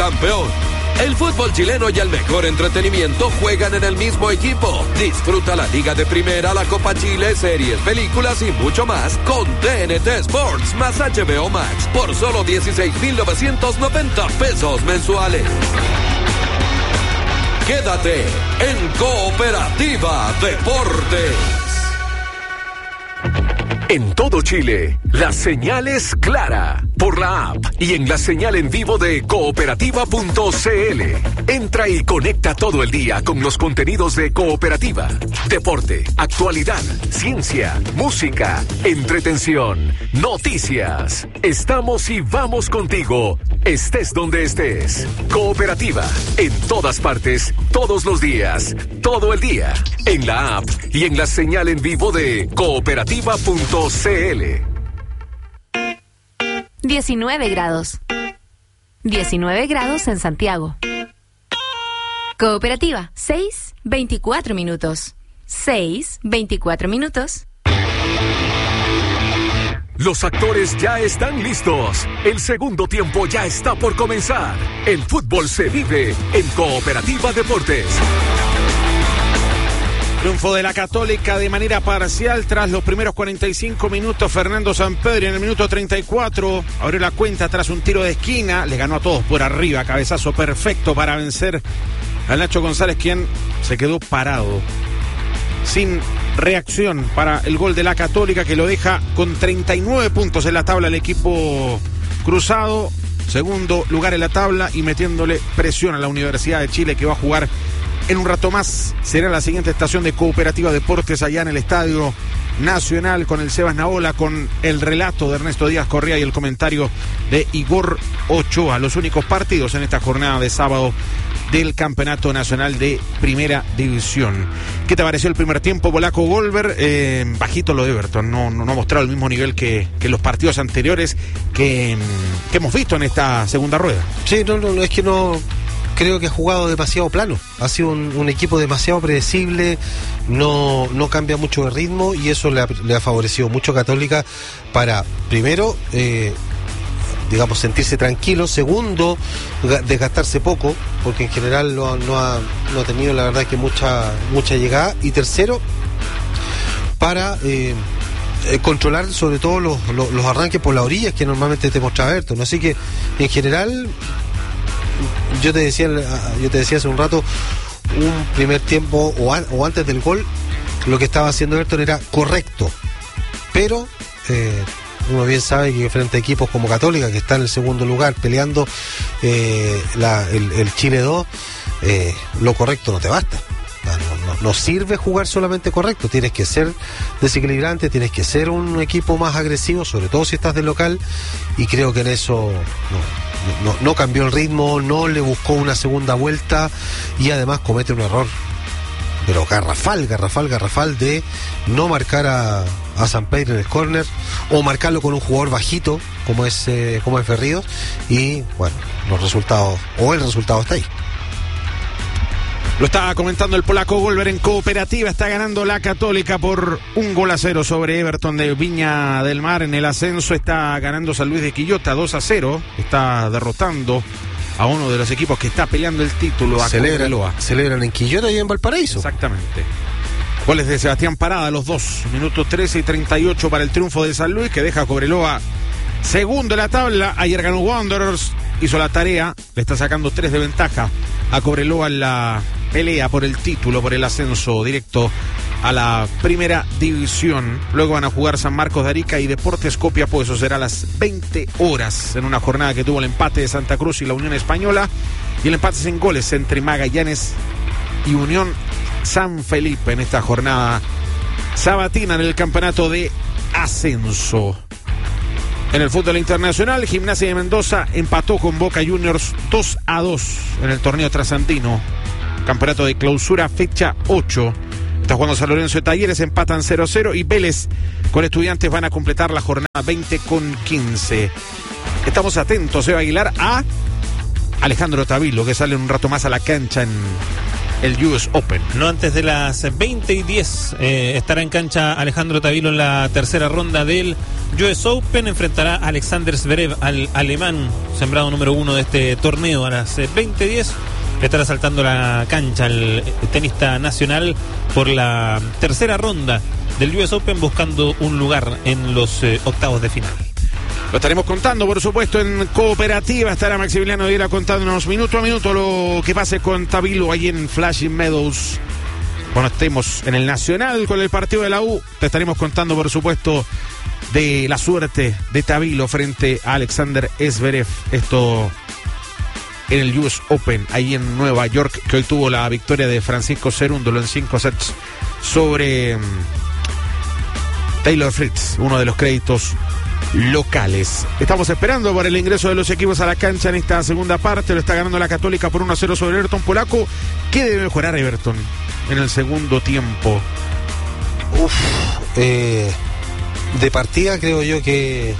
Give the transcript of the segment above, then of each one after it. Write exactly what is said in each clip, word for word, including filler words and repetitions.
campeón. El fútbol chileno y el mejor entretenimiento juegan en el mismo equipo. Disfruta la Liga de Primera, la Copa Chile, series, películas y mucho más con T N T Sports más H B O Max por solo dieciséis mil novecientos noventa pesos mensuales. Quédate en Cooperativa Deportes. En todo Chile, la señal es clara por la app y en la señal en vivo de cooperativa punto c l. Entra y conecta todo el día con los contenidos de Cooperativa. Deporte, actualidad, ciencia, música, entretención, noticias. Estamos y vamos contigo, estés donde estés. Cooperativa, en todas partes, todos los días, todo el día. En la app y en la señal en vivo de cooperativa punto c l. diecinueve grados. diecinueve grados en Santiago. Cooperativa, seis, veinticuatro minutos. seis, veinticuatro minutos. Los actores ya están listos. El segundo tiempo ya está por comenzar. El fútbol se vive en Cooperativa Deportes. Triunfo de la Católica de manera parcial tras los primeros cuarenta y cinco minutos. Fernando Sampedri en el minuto treinta y cuatro abrió la cuenta tras un tiro de esquina. Le ganó a todos por arriba. Cabezazo perfecto para vencer al Nacho González, quien se quedó parado sin reacción para el gol de la Católica, que lo deja con treinta y nueve puntos en la tabla el equipo cruzado. Segundo lugar en la tabla y metiéndole presión a la Universidad de Chile, que va a jugar en un rato más. Será la siguiente estación de Cooperativa Deportes allá en el Estadio Nacional, con el Sebas Naola, con el relato de Ernesto Díaz Correa y el comentario de Igor Ochoa. Los únicos partidos en esta jornada de sábado del Campeonato Nacional de Primera División. ¿Qué te pareció el primer tiempo, Polaco Golver? Eh, bajito lo de Everton, no, no, no ha mostrado el mismo nivel que, que los partidos anteriores que, que hemos visto en esta segunda rueda. Sí, no, no, no es que no... Creo que ha jugado demasiado plano, ha sido un, un equipo demasiado predecible, no, no cambia mucho de ritmo y eso le ha, le ha favorecido mucho a Católica para, primero, eh, digamos, sentirse tranquilo, segundo, desgastarse poco, porque en general no, no, ha, no ha tenido la verdad que mucha, mucha llegada, y tercero, para... Eh, Eh, controlar sobre todo los, los, los arranques por las orillas que normalmente te mostraba Everton. Así que en general yo te decía yo te decía hace un rato, un primer tiempo o, an, o antes del gol lo que estaba haciendo Everton era correcto, pero eh, uno bien sabe que frente a equipos como Católica, que está en el segundo lugar peleando eh, la, el, el Chile dos, eh, lo correcto no te basta. No, no, no sirve jugar solamente correcto, tienes que ser desequilibrante, tienes que ser un equipo más agresivo, sobre todo si estás de local, y creo que en eso no, no, no cambió el ritmo, no le buscó una segunda vuelta y además comete un error, pero garrafal, garrafal, garrafal de no marcar a, a Sampedri en el córner o marcarlo con un jugador bajito como es, eh, como es Berríos, y bueno, los resultados, o el resultado está ahí. Lo estaba comentando el Polaco Golver en Cooperativa. Está ganando la Católica por un gol a cero sobre Everton de Viña del Mar. En el ascenso está ganando San Luis de Quillota dos a cero. Está derrotando a uno de los equipos que está peleando el título, a celebran, celebran en Quillota y en Valparaíso. Exactamente. Goles de Sebastián Parada, los dos. Minutos trece y treinta y ocho para el triunfo de San Luis, que deja a Cobreloa segundo en la tabla. Ayer ganó Wanderers, hizo la tarea, le está sacando tres de ventaja a Cobreloa en la pelea por el título, por el ascenso directo a la primera división. Luego van a jugar San Marcos de Arica y Deportes Copiapó. Eso será a las veinte horas, en una jornada que tuvo el empate de Santa Cruz y la Unión Española, y el empate sin goles entre Magallanes y Unión San Felipe en esta jornada sabatina en el campeonato de ascenso. En el fútbol internacional, Gimnasia de Mendoza empató con Boca Juniors dos a dos en el torneo trasandino. Campeonato de clausura, fecha ocho. Está jugando San Lorenzo de Talleres, empatan cero a cero. Y Vélez con Estudiantes van a completar la jornada veinte con quince. Estamos atentos, Eva Aguilar, a Alejandro Tavilo, que sale un rato más a la cancha en, el U S Open. No antes de las veinte y diez eh, estará en cancha Alejandro Tavilo en la tercera ronda del U S Open. Enfrentará a Alexander Zverev, al alemán, sembrado número uno de este torneo. A las veinte y diez estará saltando la cancha el tenista nacional por la tercera ronda del U S Open, buscando un lugar en los eh, octavos de final. Lo estaremos contando, por supuesto, en Cooperativa. Estará Maximiliano Viera contándonos minuto a minuto lo que pase con Tavilo ahí en Flushing Meadows. Cuando estemos en el Nacional con el partido de la U, te estaremos contando, por supuesto, de la suerte de Tavilo frente a Alexander Zverev. Esto en el U S Open, ahí en Nueva York, que hoy tuvo la victoria de Francisco Cerúndolo en cinco sets sobre um, Taylor Fritz, uno de los créditos locales. Estamos esperando por el ingreso de los equipos a la cancha en esta segunda parte. Lo está ganando la Católica por uno a cero sobre Everton polaco. ¿Qué debe mejorar Everton en el segundo tiempo? Uf, eh, de partida creo yo que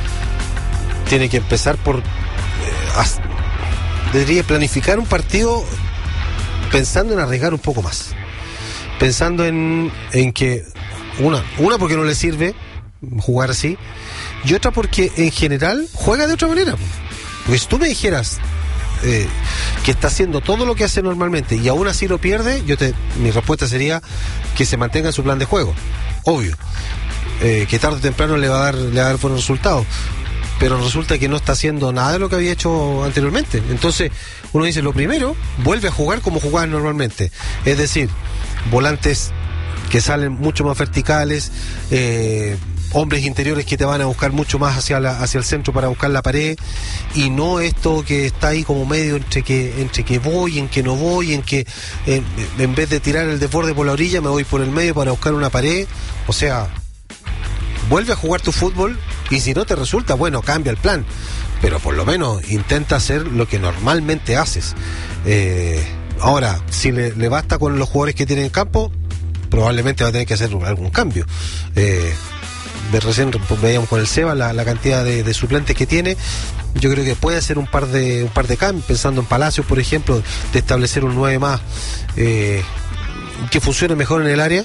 tiene que empezar por eh, as, debería planificar un partido pensando en arriesgar un poco más, pensando en, en que una, una porque no le sirve jugar así, y otra porque en general juega de otra manera. Porque si tú me dijeras eh, que está haciendo todo lo que hace normalmente y aún así lo pierde, yo te, mi respuesta sería que se mantenga en su plan de juego, obvio, eh, que tarde o temprano le va a dar, le va a dar buenos resultados, pero resulta que no está haciendo nada de lo que había hecho anteriormente. Entonces uno dice, lo primero, vuelve a jugar como jugaba normalmente, es decir, volantes que salen mucho más verticales, eh, hombres interiores que te van a buscar mucho más hacia la, hacia el centro para buscar la pared, y no esto que está ahí como medio entre que entre que voy, en que no voy, en que en, en vez de tirar el desborde por la orilla me voy por el medio para buscar una pared. O sea, vuelve a jugar tu fútbol, y si no te resulta, bueno, cambia el plan, pero por lo menos intenta hacer lo que normalmente haces. Eh, ahora, si le, le basta con los jugadores que tiene en campo, probablemente va a tener que hacer algún cambio. Eh, de recién veíamos con el Seba la, la cantidad de, de suplentes que tiene. Yo creo que puede hacer un par de un par de cambios, pensando en Palacios, por ejemplo, de establecer un nueve más eh, que funcione mejor en el área,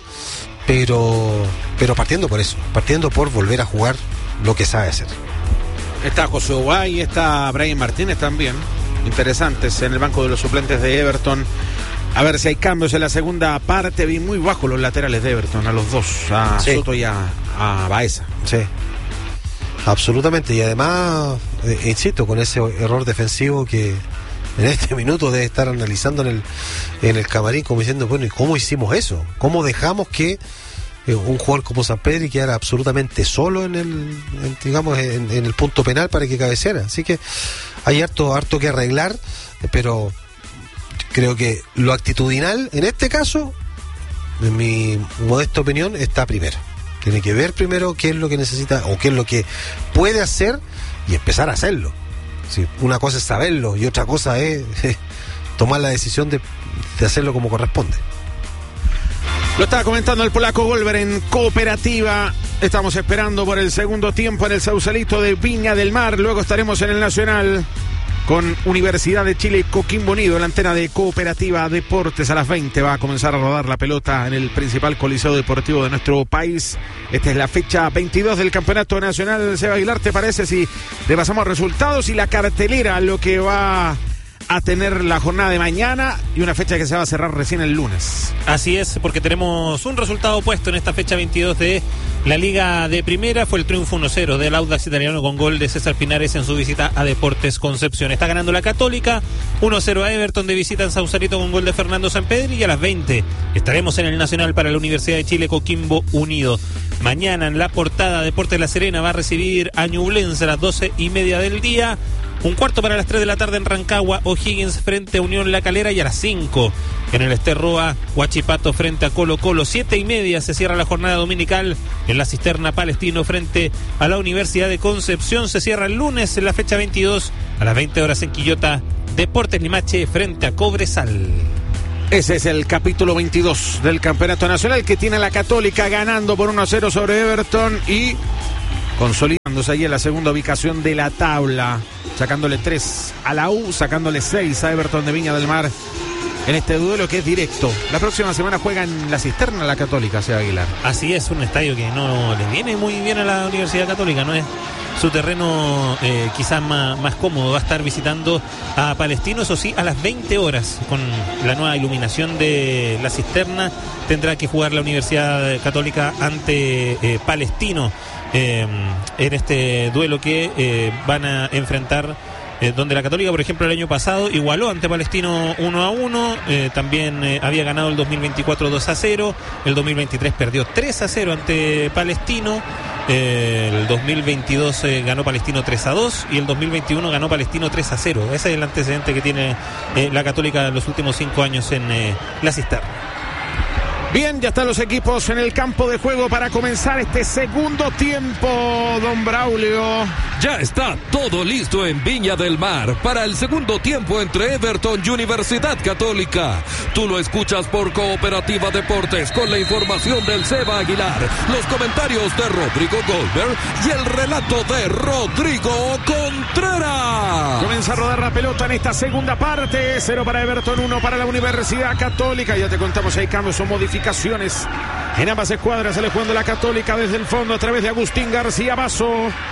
pero pero partiendo por eso, partiendo por volver a jugar lo que sabe hacer. Está José Guay, está Brian Martínez también, interesantes en el banco de los suplentes de Everton. A ver si hay cambios en la segunda parte. Vi muy bajo los laterales de Everton, a los dos, a sí. Soto y a, a Baeza. Sí, absolutamente. Y además, eh, insisto, con ese error defensivo que en este minuto debe estar analizando en el, en el camarín, como diciendo, bueno, ¿y cómo hicimos eso? ¿Cómo dejamos que eh, un jugador como Sampedri quedara absolutamente solo en el, en, digamos, en, en el punto penal para que cabeceara? Así que hay harto, harto que arreglar, pero creo que lo actitudinal, en este caso, en mi modesta opinión, está primero. Tiene que ver primero qué es lo que necesita o qué es lo que puede hacer y empezar a hacerlo. Sí, una cosa es saberlo y otra cosa es tomar la decisión de, de hacerlo como corresponde. Lo estaba comentando el polaco Golver en Cooperativa. Estamos esperando por el segundo tiempo en el Sausalito de Viña del Mar. Luego estaremos en el Nacional con Universidad de Chile y Coquimbo Unido en la antena de Cooperativa Deportes. A las veinte va a comenzar a rodar la pelota en el principal coliseo deportivo de nuestro país. Esta es la fecha veintidós del Campeonato Nacional. Seba Aguilar, ¿te parece si repasamos resultados y la cartelera, lo que va a tener la jornada de mañana y una fecha que se va a cerrar recién el lunes? Así es, porque tenemos un resultado opuesto en esta fecha veintidós de la Liga de Primera. Fue el triunfo uno cero del Audax Italiano con gol de César Pinares en su visita a Deportes Concepción. Está ganando la Católica uno cero a Everton de visita en Sausalito con gol de Fernando Sampedri, y a las veinte estaremos en el Nacional para la Universidad de Chile Coquimbo Unido. Mañana en la portada Deportes La Serena va a recibir a Ñublense a las doce y media del día. Un cuarto para las tres de la tarde en Rancagua, O'Higgins frente a Unión La Calera, y a las cinco en el Esterroa, Huachipato frente a Colo Colo. Siete y media se cierra la jornada dominical en la Cisterna Palestino frente a la Universidad de Concepción. Se cierra el lunes en la fecha veintidós a las veinte horas en Quillota, Deportes Limache frente a Cobresal. Ese es el capítulo veintidós del Campeonato Nacional, que tiene a la Católica ganando por uno a cero sobre Everton y consolidándose ahí en la segunda ubicación de la tabla, sacándole tres a la U, sacándole seis a Everton de Viña del Mar en este duelo que es directo. La próxima semana juega en la Cisterna la Católica, Seba Aguilar. Así es, un estadio que no le viene muy bien a la Universidad Católica, no es su terreno eh, quizás más, más cómodo. Va a estar visitando a Palestino, eso sí, a las veinte horas, con la nueva iluminación de la Cisterna. Tendrá que jugar la Universidad Católica ante eh, Palestino eh, en este duelo que eh, van a enfrentar, eh, donde la Católica, por ejemplo, el año pasado igualó ante Palestino uno a uno, eh, también eh, había ganado el dos mil veinticuatro dos a cero, el dos mil veintitrés perdió tres a cero ante Palestino, eh, el dos mil veintidós eh, ganó Palestino tres a dos y el dos mil veintiuno ganó Palestino tres a cero. Ese es el antecedente que tiene eh, la Católica en los últimos cinco años en eh, la Cisterna. Bien, ya están los equipos en el campo de juego para comenzar este segundo tiempo, don Braulio. Ya está todo listo en Viña del Mar para el segundo tiempo entre Everton y Universidad Católica. Tú lo escuchas por Cooperativa Deportes con la información del Seba Aguilar, los comentarios de Rodrigo Goldberg y el relato de Rodrigo Contreras. Comienza a rodar la pelota en esta segunda parte. Cero para Everton, uno para la Universidad Católica. Ya te contamos, hay cambios o modificaciones en ambas escuadras. Sale jugando la Católica desde el fondo a través de Agustín García Basso.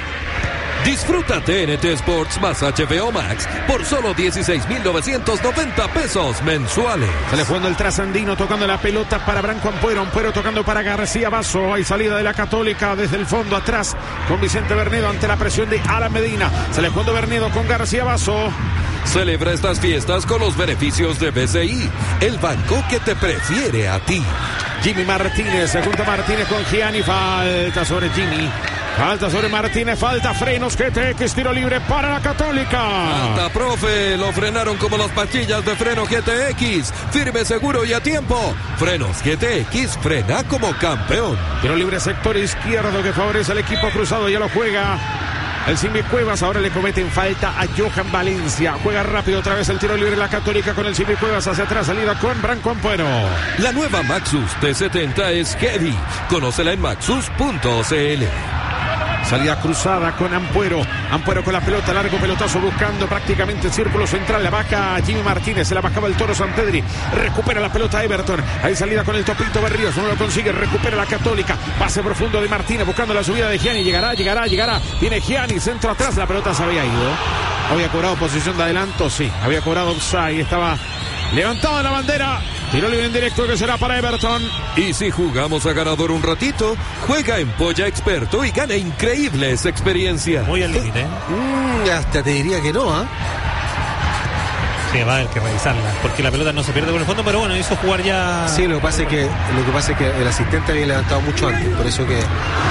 Disfruta T N T Sports más H B O Max por solo dieciséis mil novecientos noventa pesos mensuales. Sale jugando el trasandino, tocando la pelota para Branco Ampuero. Ampuero tocando para García Basso. Hay salida de la Católica desde el fondo atrás con Vicente Bernedo ante la presión de Alan Medina. Sale jugando Bernedo con García Basso. Celebra estas fiestas con los beneficios de B C I, el banco que te prefiere a ti. Jimmy Martínez, se junta Martínez con Gianni, falta sobre Jimmy. Falta sobre Martínez, falta frenos, G T X, tiro libre para la Católica. Falta, profe, lo frenaron como las pastillas de freno G T X. Firme, seguro y a tiempo. Frenos G T X, frena como campeón. Tiro libre sector izquierdo que favorece al equipo cruzado, ya lo juega el Simbi Cuevas. Ahora le cometen falta a Johan Valencia. Juega rápido otra vez el tiro libre la Católica con el Simbi Cuevas hacia atrás, salida con Branco Ampuero. La nueva Maxus T setenta es heavy. Conócela en maxus punto c l. Salida cruzada con Ampuero. Ampuero con la pelota, largo pelotazo buscando prácticamente el círculo central. La baja Jimmy Martínez, se la bajaba el Toro Sanpedri. Recupera la pelota Everton. Hay salida con el Topito Berríos, no lo consigue. Recupera la Católica. Pase profundo de Martínez buscando la subida de Gianni. Llegará, llegará, llegará. Viene Gianni, centro atrás. La pelota se había ido. Había cobrado posición de adelanto, sí. Había cobrado offside. Estaba levantada la bandera. Tiro libre en directo que será para Everton. Y si jugamos a ganador un ratito, juega en Polla Experto y gana increíbles experiencias. Muy al límite, ¿eh? Mm, hasta te diría que no, ¿ah? ¿eh? Sí, va a haber que revisarla, porque la pelota no se pierde por el fondo, pero bueno, hizo jugar ya. Sí, lo que pasa es que, lo que, pasa es que el asistente había levantado mucho antes, por eso que.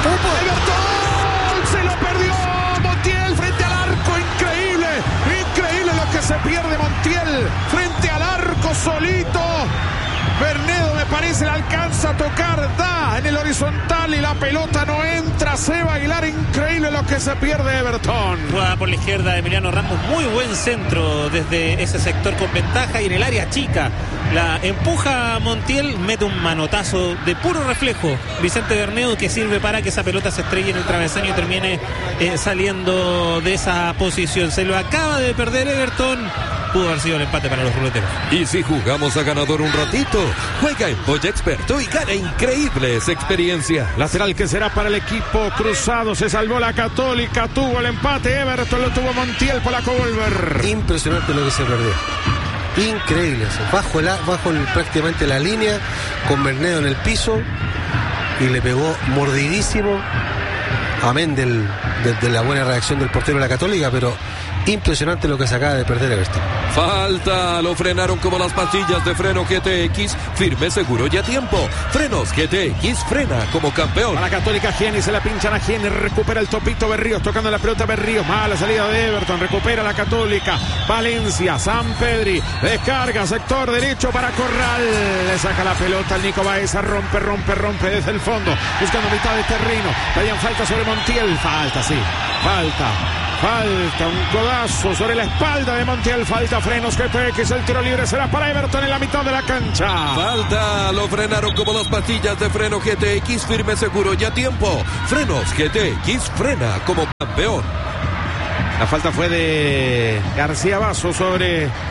¡Everton! ¡Se lo perdió! Montiel frente al arco, increíble, increíble lo que se pierde Montiel frente al arco solito. Bernedo me parece le alcanza a tocar, da en el horizontal y la pelota no entra. Seba Aguilar, increíble lo que se pierde Everton. Juega por la izquierda Emiliano Ramos, muy buen centro desde ese sector con ventaja y en el área chica. La empuja Montiel, mete un manotazo de puro reflejo Vicente Bernedo que sirve para que esa pelota se estrelle en el travesaño y termine eh, saliendo de esa posición. Se lo acaba de perder Everton. Pudo haber sido el empate para los ruleteros. Y si jugamos a ganador un ratito, juega en Polla Experto y gana increíbles experiencias. Lateral que será para el equipo cruzado. Se salvó la Católica, tuvo el empate Everton, lo tuvo Montiel por la Covolver. Impresionante lo que se perdió. Increíble. Bajo, la, bajo el, prácticamente la línea, con Bernedo en el piso y le pegó mordidísimo. Amén del, de, de la buena reacción del portero de la Católica, pero impresionante lo que se acaba de perder Everton. Falta, lo frenaron como las pastillas de freno G T X, firme, seguro y a tiempo. Frenos G T X, frena como campeón. A la Católica Gianni, se la pinchan a Gianni, recupera el Topito Berríos, tocando la pelota Berríos, mala salida de Everton, recupera la Católica, Valencia, Sanpedri, descarga, sector derecho para Corral, le saca la pelota al Nico Baeza, rompe, rompe, rompe desde el fondo, buscando mitad de terreno, vayan falta sobre Montiel, falta, sí, falta. Falta un codazo sobre la espalda de Montiel. Falta frenos G T X. El tiro libre será para Everton en la mitad de la cancha. Falta, lo frenaron como las pastillas de freno G T X. Firme, seguro y a tiempo. Frenos G T X, frena como campeón. La falta fue de García Basso sobre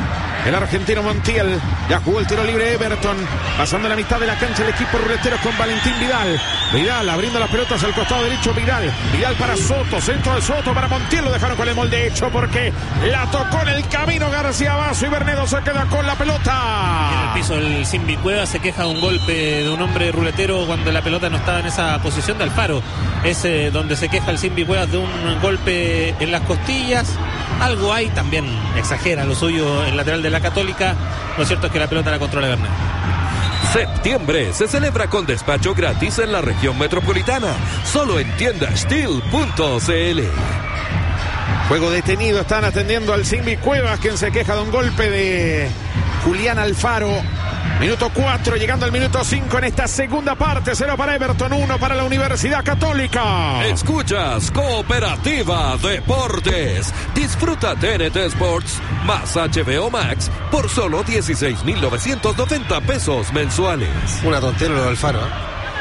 el argentino Montiel. Ya jugó el tiro libre Everton. Pasando la mitad de la cancha el equipo ruletero con Valentín Vidal. Vidal abriendo las pelotas al costado derecho. Vidal. Vidal para Soto. Centro de Soto para Montiel. Lo dejaron con el molde hecho porque la tocó en el camino García Basso y Bernedo se queda con la pelota. En el piso el Simbi Cueva se queja de un golpe de un hombre ruletero cuando la pelota no estaba en esa posición de Alfaro. Es eh, donde se queja el Simbi Cueva de un golpe en las costillas. Algo hay, también exagera lo suyo el lateral de la Católica. Lo cierto es que la pelota la controla Bernedo. Septiembre se celebra con despacho gratis en la región metropolitana. Solo en tienda steel punto c l. Juego detenido, están atendiendo al Simbi Cuevas, quien se queja de un golpe de Julián Alfaro. Minuto cuatro, llegando al minuto cinco en esta segunda parte. Cero para Everton, uno para la Universidad Católica. Escuchas Cooperativa Deportes. Disfruta T N T Sports más H B O Max por solo dieciséis mil novecientos noventa pesos mensuales. Una tontera lo de Alfaro, ¿eh?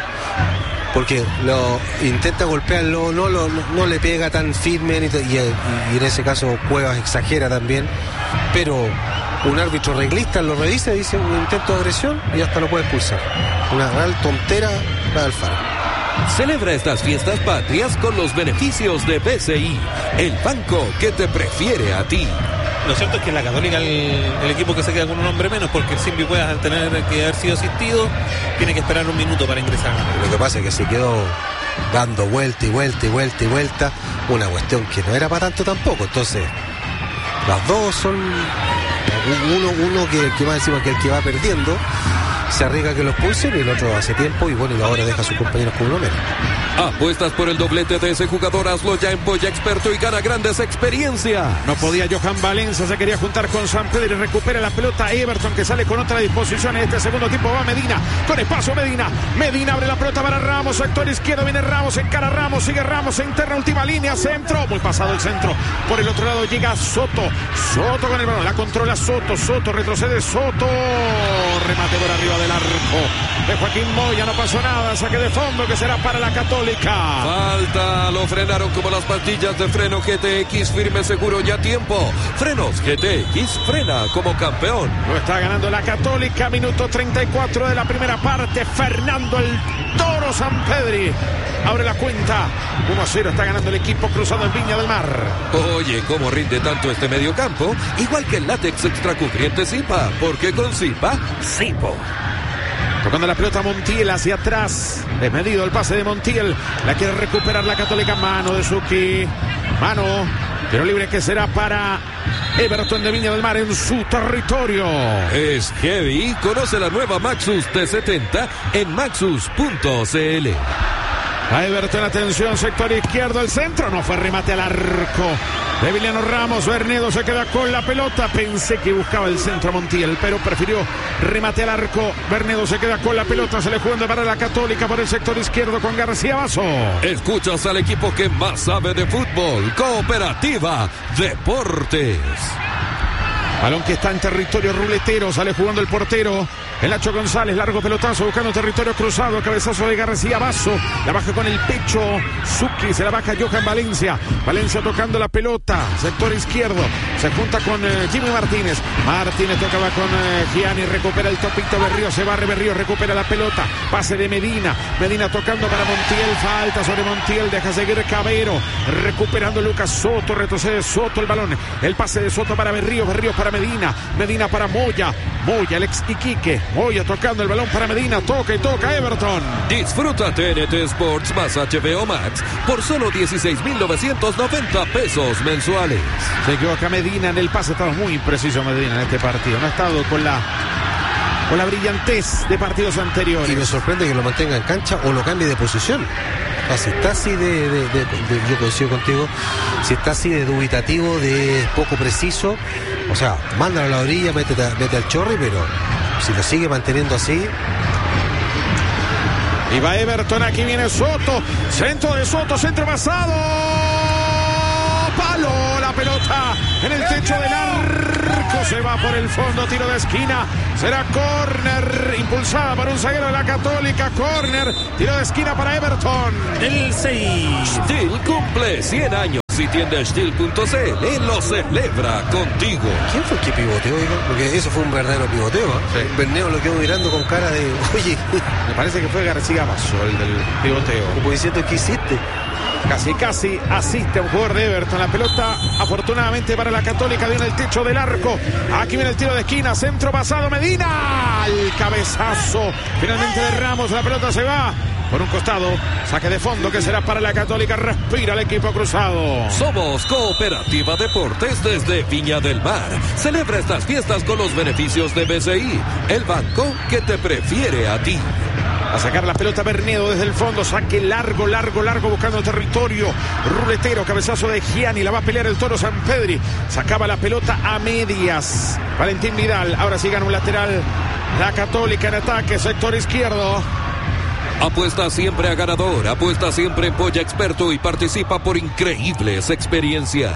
Porque lo intenta golpearlo, no, lo, no, no le pega tan firme y, y, y en ese caso Cuevas exagera también, pero un árbitro reglista lo revisa y dice un intento de agresión y hasta lo puede expulsar. Una gran tontera para Alfaro. Celebra estas fiestas patrias con los beneficios de B C I, el banco que te prefiere a ti. Lo cierto es que la Católica, el, el equipo que se queda con un hombre menos, porque el Simbi Cuevas, al tener que haber sido asistido, tiene que esperar un minuto para ingresar. Lo que pasa es que se quedó dando vuelta y vuelta y vuelta y vuelta, una cuestión que no era para tanto tampoco. Entonces, las dos son uno, uno que, que más encima que el que va perdiendo se arriesga que los pulsen y el otro hace tiempo y bueno, y ahora deja a sus compañeros con uno menos. Apuestas por el doblete de ese jugador, hazlo ya en Polla Experto y gana grandes experiencias. No podía Johan Valencia, se quería juntar con San Pedro y recupera la pelota Everton, que sale con otra disposición en este segundo tiempo. Va Medina, con espacio Medina. Medina abre la pelota para Ramos, sector izquierdo, viene Ramos, encara Ramos, sigue Ramos, se interna, última línea, centro, muy pasado el centro. Por el otro lado llega Soto, Soto con el balón, la controla Soto, Soto retrocede Soto, remate por arriba del arco de Joaquín Moya, no pasó nada, saque de fondo que será para la Católica. Falta, lo frenaron como las pastillas de freno G T X, firme, seguro y a tiempo. Frenos G T X, frena como campeón. Lo está ganando la Católica, minuto treinta y cuatro de la primera parte. Fernando el Toro Sampedri abre la cuenta. uno a cero está ganando el equipo cruzado en Viña del Mar. Oye, ¿cómo rinde tanto este mediocampo? Igual que el látex extracubriente Zipa, porque con Zipa, Zipo. Tocando la pelota Montiel hacia atrás. Desmedido el pase de Montiel. La quiere recuperar la Católica. Mano de Suki. Mano. Tiro libre que será para Everton de Viña del Mar en su territorio. Es heavy. Conoce la nueva Maxus T setenta en maxus punto c l. A Everton, atención, sector izquierdo, el centro, no fue remate al arco de Emiliano Ramos. Bernedo se queda con la pelota, pensé que buscaba el centro Montiel, pero prefirió remate al arco. Bernedo se queda con la pelota, se le juega para la Católica por el sector izquierdo con García Basso. Escuchas al equipo que más sabe de fútbol, Cooperativa Deportes. Balón que está en territorio ruletero, sale jugando el portero, el Nacho González, largo pelotazo, buscando territorio cruzado, cabezazo de García Basso, la baja con el pecho, Zucchi, se la baja Johan Valencia, Valencia tocando la pelota, sector izquierdo, se junta con eh, Jimmy Martínez, Martínez tocaba con eh, Gianni, recupera el topito, Berrío, se barre Berrío, recupera la pelota, pase de Medina, Medina tocando para Montiel, falta sobre Montiel, deja seguir Cabero, recuperando Lucas Soto, retrocede Soto el balón, el pase de Soto para Berrío, Berrío para Medina, Medina para Moya, Moya, el ex Iquique, Moya tocando el balón para Medina, toca y toca Everton. Disfruta T N T Sports más H B O Max por solo dieciséis mil novecientos noventa pesos mensuales. Se equivoca Medina en el pase, estaba muy impreciso Medina en este partido, no ha estado con la con la brillantez de partidos anteriores. Y me sorprende que lo mantenga en cancha o lo cambie de posición. O sea, si está así de, de, de, de, yo coincido contigo, si está así de dubitativo, de poco preciso, o sea, mándalo a la orilla, métete, mete al chorri, pero si lo sigue manteniendo así. Y va Everton, aquí viene Soto, centro de Soto, centro pasado, palo, la pelota en el techo del arco, se va por el fondo, tiro de esquina, será córner, impulsada por un zaguero de la Católica, córner, tiro de esquina para Everton. El seis. Steel cumple cien años. Si tienda steel punto c l lo celebra contigo. ¿Quién fue el que pivoteó, oiga? Porque eso fue un verdadero pivoteo, ¿eh? Sí. Berneo lo quedó mirando con cara de, oye, Me parece que fue García Vaso el del pivoteo. como diciendo, ¿qué hiciste? Casi, casi asiste un jugador de Everton. La pelota, afortunadamente para la Católica, dio en el techo del arco. Aquí viene el tiro de esquina. Centro pasado, Medina. El cabezazo. Finalmente de Ramos. La pelota se va por un costado. Saque de fondo que será para la Católica. Respira el equipo cruzado. Somos Cooperativa Deportes desde Viña del Mar. Celebra estas fiestas con los beneficios de B C I, el banco que te prefiere a ti. A sacar la pelota Bernedo desde el fondo. Saque largo, largo, largo buscando territorio. Ruletero, cabezazo de Gianni. La va a pelear el Toro Sampedri. Sacaba la pelota a medias. Valentín Vidal. Ahora sí gana un lateral. La Católica en ataque. Sector izquierdo. Apuesta siempre a ganador. Apuesta siempre en Polla Experto y participa por increíbles experiencias.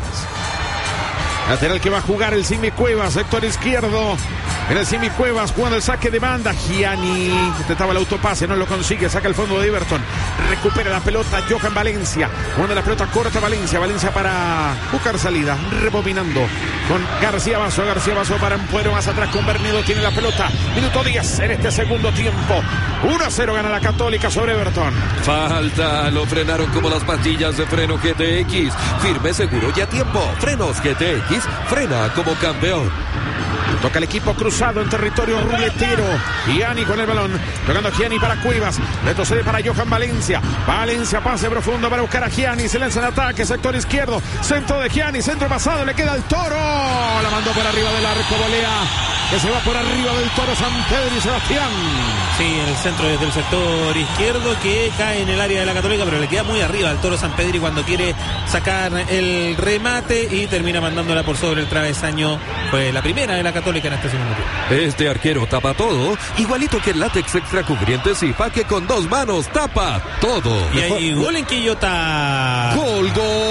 Lateral que va a jugar el Simi Cuevas, sector izquierdo. Era el Simi Cuevas jugando el saque de banda. Gianni intentaba el autopase, no lo consigue. Saca el fondo de Everton. Recupera la pelota Johan Valencia. Jugando la pelota corta Valencia. Valencia para buscar salida. Rebobinando con García Vaso. García Vaso para un puero más atrás con Bernedo. Tiene la pelota. Minuto diez en este segundo tiempo. uno a cero gana la Católica sobre Everton. Falta, lo frenaron como las pastillas de freno G T X. Firme, seguro y a tiempo. Frenos G T X, frena como campeón. Toca el equipo cruzado en territorio ruletero. Gianni con el balón. Tocando Gianni para Cuevas. Retrocede para Johan Valencia. Valencia, pase profundo para buscar a Gianni. Se lanza en ataque, sector izquierdo. Centro de Gianni, centro pasado. Le queda el Toro. La mandó por arriba del arco. Volea que se va por arriba del Toro Sampedri y Sebastián. Sí, en el centro desde el sector izquierdo que cae en el área de la Católica, pero le queda muy arriba al Toro Sampedri cuando quiere sacar el remate y termina mandándola por sobre el travesaño. Fue la primera de la Católica en este segundo tiempo. Este arquero tapa todo, igualito que el látex extra cubriente Zipa, que con dos manos tapa todo. Y hay gol en Quillota. Gol,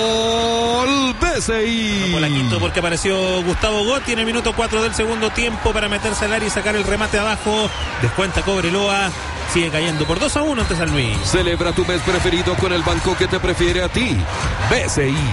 gol, B C I. Por la quinto porque apareció Gustavo Gotti en el minuto cuatro del segundo tiempo para meterse al área y sacar el remate abajo. Descuenta Cobreloa. Sigue cayendo por dos a uno ante San Luis. Celebra tu mes preferido con el banco que te prefiere a ti. B C I.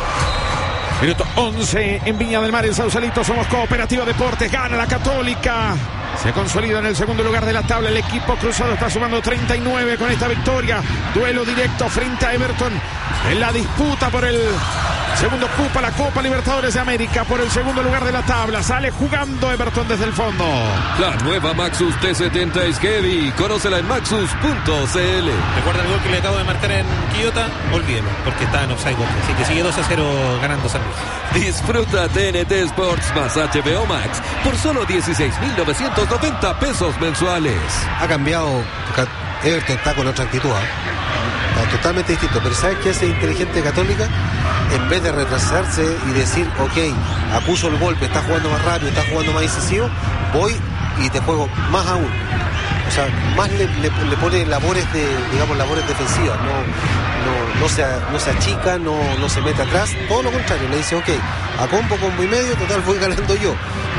Minuto once en Viña del Mar, en Sausalito. Somos Cooperativa Deportes. Gana la Católica. Se consolida en el segundo lugar de la tabla. El equipo cruzado está sumando treinta y nueve con esta victoria. Duelo directo frente a Everton en la disputa por el segundo cupo a la Copa Libertadores de América, por el segundo lugar de la tabla. Sale jugando Everton desde el fondo. La nueva Maxus T setenta es heavy. Conócela en maxus punto c l. ¿Recuerda el gol que le acabo de marcar en Quillota? Olvídelo, porque está en offside. Así que sigue dos a cero ganando San Luis. Disfruta T N T Sports más H B O Max por solo dieciséis mil novecientos noventa pesos mensuales. Ha cambiado, Everton está con otra actitud, ¿eh? Está totalmente distinto, pero ¿sabes qué hace inteligente Católica? En vez de retrasarse y decir, ok, acuso el golpe, está jugando más rápido, está jugando más decisivo, voy y te juego más aún. O sea, más le, le, le pone labores de, digamos, labores defensivas, no, no, no, se, no se achica, no, no se mete atrás, todo lo contrario, le dice, ok, a combo, combo y medio, total voy ganando yo.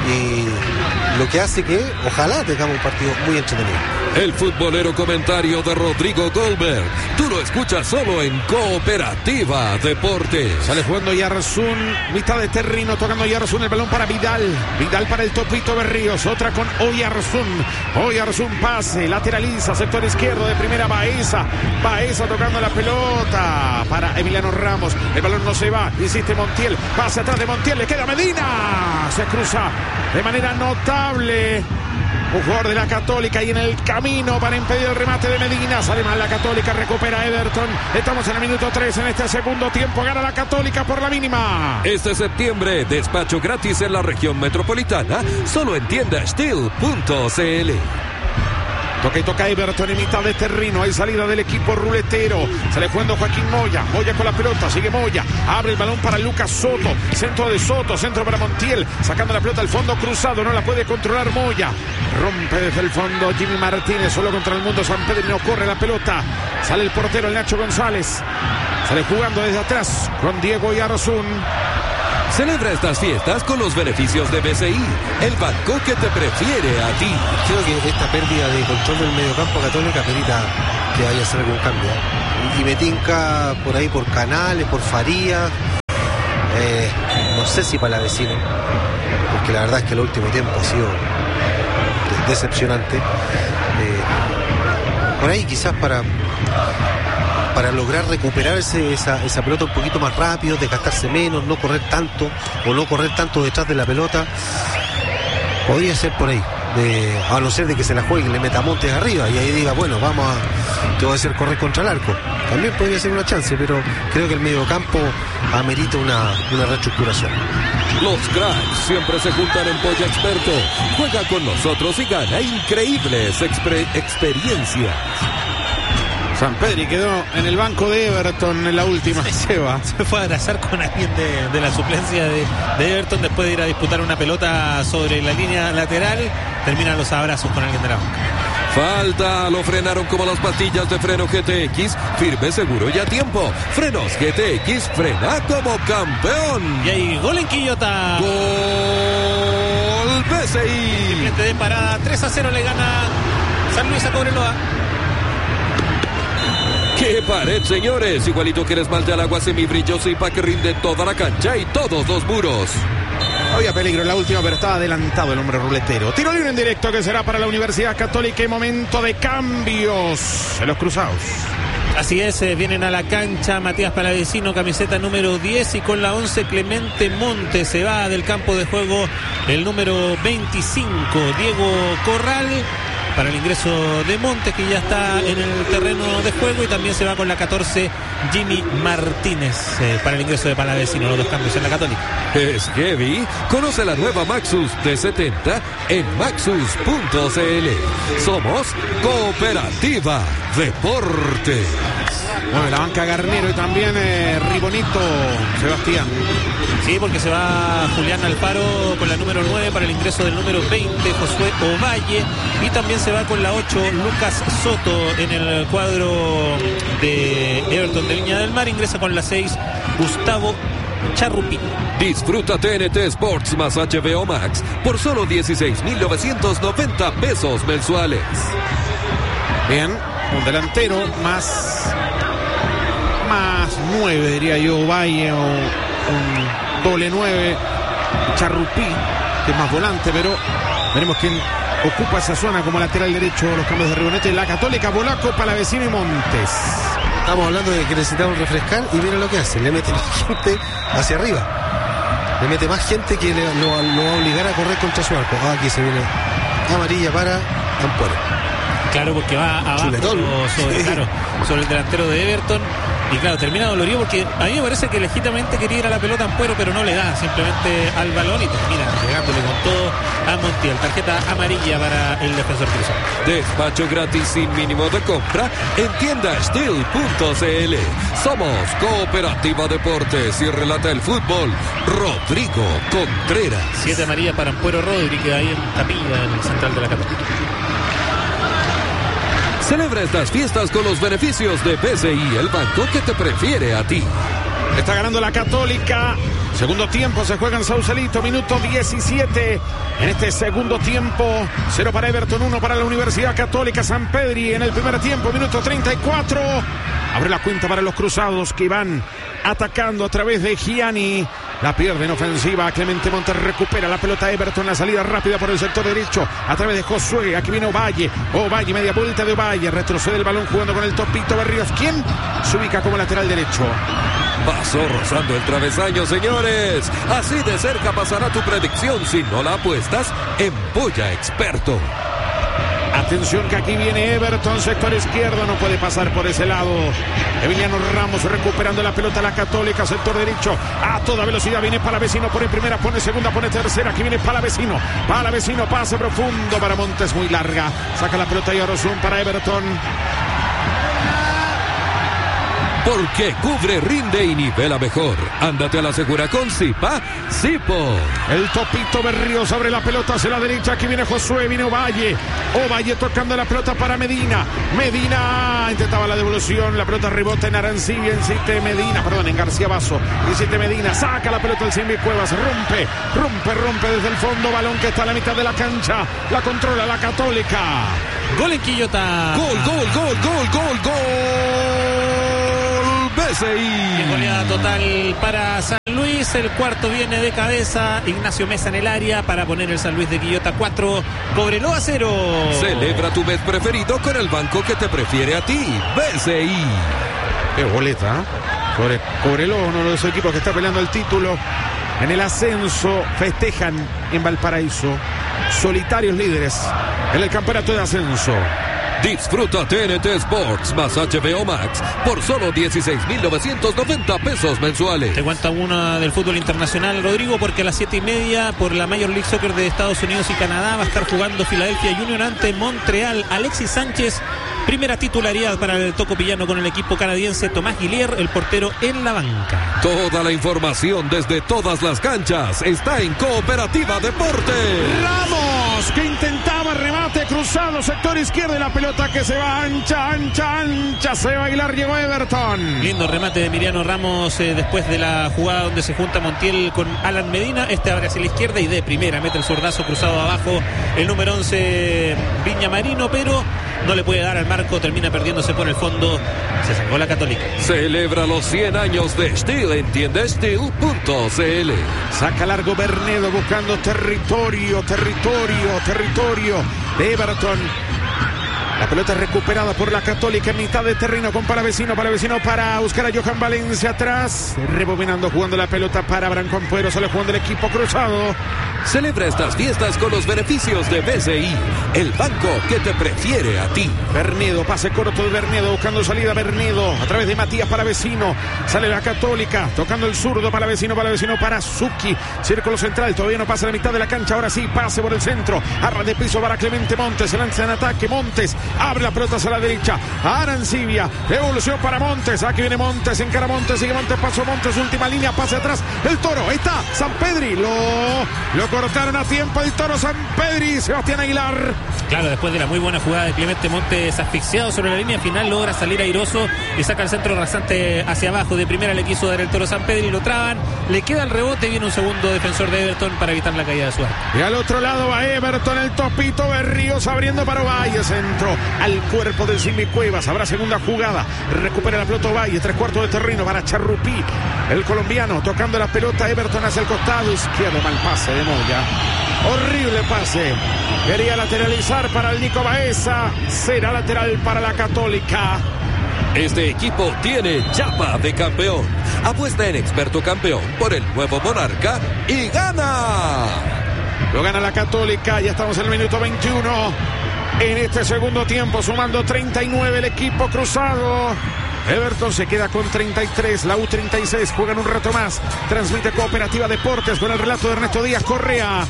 Y lo que hace que ojalá tengamos un partido muy entretenido. El futbolero comentario de Rodrigo Goldberg. Tú lo escuchas solo en Cooperativa Deportes. Sale jugando Yarzún, mitad de terreno, tocando Yarzún, el balón para Vidal. Vidal para el Topito Berríos, otra con Oyarzún. Oyarzún pase, lateraliza, sector izquierdo de primera Baeza. Baeza tocando la pelota para Emiliano Ramos. El balón no se va, insiste Montiel. Pase atrás de Montiel, le queda Medina. Se cruza de manera notable. Un jugador de la Católica y en el camino para impedir el remate de Medina. Sale mal la Católica, recupera Everton. Estamos en el minuto tres en este segundo tiempo. Gana la Católica por la mínima. Este septiembre, despacho gratis en la región metropolitana, solo en tienda steel punto c l. Toca y toca Everton en mitad de terreno. Hay salida del equipo ruletero. Sale jugando Joaquín Moya. Moya con la pelota. Sigue Moya. Abre el balón para Lucas Soto. Centro de Soto. Centro para Montiel. Sacando la pelota al fondo cruzado. No la puede controlar Moya. Rompe desde el fondo Jimmy Martínez. Solo contra el mundo San Pedro. No corre la pelota. Sale el portero, el Nacho González. Sale jugando desde atrás con Diego Yarzún. Celebra estas fiestas con los beneficios de B C I, el banco que te prefiere a ti. Creo que esta pérdida de control del mediocampo Católica permita que vaya a hacer algún cambio. Y me tinca por ahí por Canales, por Farías. Eh, no sé si Palavecino, porque la verdad es que el último tiempo ha sido de- decepcionante. Eh, por ahí quizás para para lograr recuperar ese, esa, esa pelota un poquito más rápido, desgastarse menos, no correr tanto o no correr tanto detrás de la pelota. Podría ser por ahí, de, a no ser de que se la juegue y le meta Montes arriba y ahí diga, bueno, vamos a, te voy a hacer correr contra el arco. También podría ser una chance, pero creo que el mediocampo amerita una, una reestructuración. Los cracks siempre se juntan en Polla Experto. Juega con nosotros y gana increíbles expre- experiencias. Sampedri quedó en el banco de Everton en la última. Se va. Se fue a abrazar con alguien de, de la suplencia de, de Everton después de ir a disputar una pelota sobre la línea lateral. Terminan los abrazos con alguien de la banca. Falta, lo frenaron como las pastillas de freno G T X. Firme, seguro y a tiempo. Frenos G T X, frena como campeón. Y hay gol en Quillota. Gol P S I. Triplete de parada. tres a cero le gana San Luis a Cobreloa. ¡Qué pared, señores! Igualito que el esmalte al agua semibrilloso y pa' que rinde toda la cancha y todos los muros. Había peligro en la última, pero estaba adelantado el hombre ruletero. Tiro libre en directo que será para la Universidad Católica y momento de cambios en los cruzados. Así es, eh, vienen a la cancha Matías Palavecino, camiseta número diez, y con la once Clemente Montes. Se va del campo de juego el número veinticinco, Diego Corral, para el ingreso de Montes, que ya está en el terreno de juego, y también se va con la catorce Jimmy Martínez eh, para el ingreso de Palavecino. Los dos cambios en la Católica. Es heavy. Conoce la nueva Maxus T setenta en maxus punto c l. Somos Cooperativa Deportes. Mueve la banca Garnero y también eh, Ribonito Sebastián. Sí, porque se va Julián Alfaro con la número nueve para el ingreso del número veinte, Josué Ovalle, y también se va con la ocho, Lucas Soto, en el cuadro de Everton de Viña del Mar. Ingresa con la seis, Gustavo Charrupi. Disfruta T N T Sports más H B O Max por solo dieciséis mil novecientos noventa pesos mensuales. Bien, un delantero más más nueve, diría yo, Valle, o un doble nueve, Charrupí, que es más volante, pero veremos quién ocupa esa zona como lateral derecho. Los cambios de Ribonete, la Católica, Bolaco, Palavecino y Montes. Estamos hablando de que necesitamos refrescar y mira lo que hace, le mete más gente hacia arriba, le mete más gente que le, lo, lo va a obligar a correr contra su arco. Ah, aquí se viene amarilla para Ampuero. Claro, porque va abajo sobre, claro, sobre el delantero de Everton. Y claro, termina dolorido porque a mí me parece que legítimamente quería ir a la pelota Ampuero, pero no le da simplemente al balón y termina llegándole con todo a Montiel. Tarjeta amarilla para el defensor cruzado. Despacho gratis sin mínimo de compra en tienda steel punto c l. Somos Cooperativa Deportes y relata el fútbol Rodrigo Contreras. Siete amarillas para Ampuero Rodri, que ahí en Tapilla, en el central de la Católica. Celebra estas fiestas con los beneficios de B C I, el banco que te prefiere a ti. Está ganando la Católica. Segundo tiempo se juega en Sausalito, minuto diecisiete. En este segundo tiempo, cero para Everton, uno para la Universidad Católica Sampedri. En el primer tiempo, minuto treinta y cuatro. Abre la cuenta para los cruzados que van atacando a través de Gianni. La pierde en ofensiva. Clemente Montes recupera la pelota. Everton, la salida rápida por el sector derecho a través de Josué. Aquí viene Ovalle. Ovalle, media vuelta de Ovalle. Retrocede el balón jugando con el Topito Berríos. ¿Quién se ubica como lateral derecho? Pasó rozando el travesaño, señores. Así de cerca pasará tu predicción si no la apuestas en Polla Experto. Atención que aquí viene Everton, sector izquierdo, no puede pasar por ese lado. Emiliano Ramos recuperando la pelota, la Católica, sector derecho, a toda velocidad viene Palavecino, pone primera, pone segunda, pone tercera, aquí viene Palavecino, Palavecino, pase profundo para Montes, muy larga, saca la pelota y Orozún para Everton. Porque cubre, rinde y nivela mejor. Ándate a la segura con Zipa, Zipo. El Topito Berríos abre la pelota hacia la derecha. Aquí viene Josué, viene Ovalle. Ovalle tocando la pelota para Medina. Medina intentaba la devolución. La pelota rebota en Arancibia, insiste Medina, perdón, en García Basso. Insiste Medina, saca la pelota el Simbi Cuevas. Rompe, rompe, rompe desde el fondo. Balón que está a la mitad de la cancha. La controla la Católica. Gol en Quillota. Gol, gol, gol, gol, gol, gol. B C I. Y goleada total para San Luis. Luis. El cuarto viene de cabeza. Ignacio Mesa en el área para poner el San Luis de Quillota cuatro. Cobreloa cero. Celebra tu mes preferido con el banco que te prefiere a ti. B C I. Qué boleta, ¿eh? Sobre Cobreloa, uno de los equipos que está peleando el título. En el ascenso festejan en Valparaíso. Solitarios líderes en el campeonato de ascenso. Disfruta T N T Sports más H B O Max por solo dieciséis mil novecientos noventa pesos mensuales. Te cuenta una del fútbol internacional, Rodrigo, porque a las siete y media por la Major League Soccer de Estados Unidos y Canadá va a estar jugando Philadelphia Union ante Montreal. Alexis Sánchez, primera titularidad para el tocopillano con el equipo canadiense. Tomás Guillier, el portero, en la banca. Toda la información desde todas las canchas está en Cooperativa Deportes. Ramos, que intentaba remate cruzado, sector izquierdo, y la pelota que se va ancha, ancha, ancha. Se va a bailar, llegó Everton. Lindo remate de Emiliano Ramos eh, después de la jugada donde se junta Montiel con Alan Medina. Este abre hacia la izquierda y de primera mete el zurdazo cruzado abajo el número once Viña Marino, pero no le puede dar al marco, termina perdiéndose por el fondo. Se sacó la Católica. Celebra los cien años de Steel en tienda steel punto c l. Saca largo Bernedo buscando territorio, territorio, territorio de Everton. La pelota es recuperada por la Católica en mitad de terreno con Palavecino, Palavecino para buscar a Johan Valencia atrás, rebobinando, jugando la pelota para Branco Ampuero, sale jugando el equipo cruzado. Celebra estas fiestas con los beneficios de B C I, el banco que te prefiere a ti. Bernedo, pase corto de Bernedo, buscando salida Bernedo, a través de Matías Palavecino, sale la Católica, tocando el zurdo, Palavecino, Palavecino para Zucchi, círculo central, todavía no pasa la mitad de la cancha, ahora sí, pase por el centro, arra de piso para Clemente Montes, se lanza en ataque, Montes, abre la pelota hacia la derecha, Arancibia, evolución para Montes, aquí viene Montes, encara Montes, sigue Montes, pasó Montes, última línea, pase atrás, el Toro, ahí está, Sampedri, lo, lo cortaron a tiempo el Toro Sampedri, Sebastián Aguilar. Claro, después de la muy buena jugada de Clemente Montes, asfixiado sobre la línea final, logra salir airoso y saca el centro rasante hacia abajo. De primera le quiso dar el Toro Sampedri, lo traban, le queda el rebote y viene un segundo defensor de Everton para evitar la caída de su arco. Y al otro lado va Everton, el topito Berríos abriendo para Ovalle, centro al cuerpo del Simi Cuevas, habrá segunda jugada, recupera la pelota Ovalle, tres cuartos de terreno para Charrupí, el colombiano tocando la pelota, Everton hacia el costado izquierdo, mal pase de Moya, horrible pase, quería lateralizar para el Nico Baeza, será lateral para la Católica. Este equipo tiene chapa de campeón. Apuesta en Experto Campeón por el nuevo Monarca y gana. Lo gana la Católica, ya estamos en el minuto veintiuno. En este segundo tiempo, sumando treinta y nueve el equipo cruzado. Everton se queda con treinta y tres, la U treinta y seis, juegan un rato más. Transmite Cooperativa Deportes con el relato de Ernesto Díaz Correa.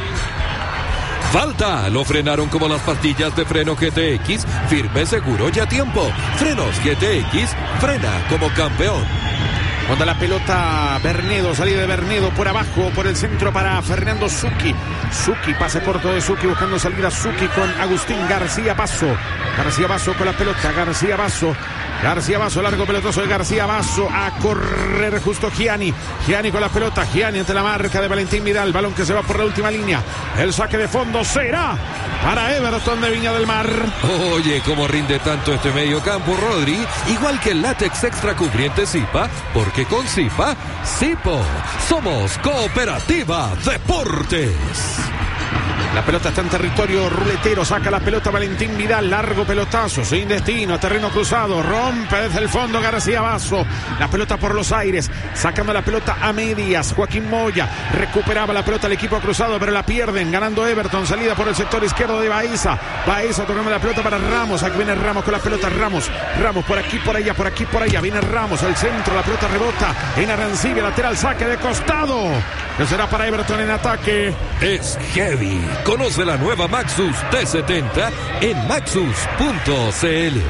Falta, lo frenaron como las pastillas de freno G T X, firme, seguro y a tiempo. Frenos G T X, frena como campeón. Cuando la pelota Bernedo, salida de Bernedo por abajo, por el centro para Fernando Zucchi. Zucchi, pase corto de Zucchi, buscando salida Zucchi con Agustín García Basso. García Basso con la pelota, García Basso. García Basso, largo pelotazo de García Basso, a correr justo Gianni. Gianni con la pelota, Gianni ante la marca de Valentín Vidal, balón que se va por la última línea. El saque de fondo será para Everton de Viña del Mar. Oye, cómo rinde tanto este medio campo, Rodri, igual que el látex extra cubriente Zipa, porque con Zipa, Zipo, somos Cooperativa Deportes. La pelota está en territorio ruletero, saca la pelota Valentín Vidal, largo pelotazo, sin destino, terreno cruzado, rompe desde el fondo García Basso, la pelota por los aires, sacando la pelota a medias, Joaquín Moya, recuperaba la pelota el equipo cruzado, pero la pierden, ganando Everton, salida por el sector izquierdo de Baeza, Baeza tocando la pelota para Ramos, aquí viene Ramos con la pelota, Ramos, Ramos por aquí, por allá, por aquí, por allá, viene Ramos, el centro, la pelota rebota en Arancibia, lateral, saque de costado, que será para Everton en ataque. Es heavy. Conoce la nueva Maxus T setenta en maxus punto c l.